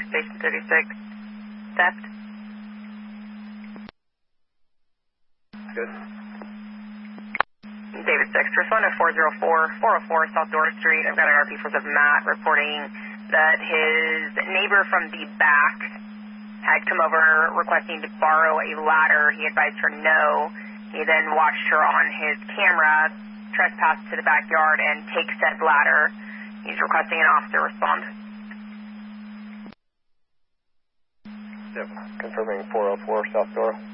Station 36, theft. Good. David 6, respond to 404 South Door Street. I've got an RP force of Matt reporting that his neighbor from the back had come over requesting to borrow a ladder. He advised her no. He then watched her on his camera trespass to the backyard and take said ladder. He's requesting an officer respond. Yep. Confirming 404 South Door.